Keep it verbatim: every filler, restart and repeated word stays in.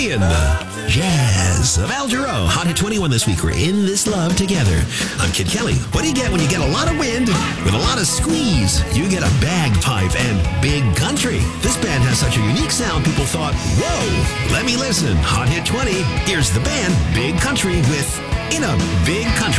twenty and the jazz of Al Jarreau. Hot Hit twenty-one this week. We're in this love together. I'm Kid Kelly. What do you get when you get a lot of wind with a lot of squeeze? You get a bagpipe and big country. This band has such a unique sound, people thought, whoa, let me listen. Hot Hit twenty. Here's the band, Big Country, with In a Big Country.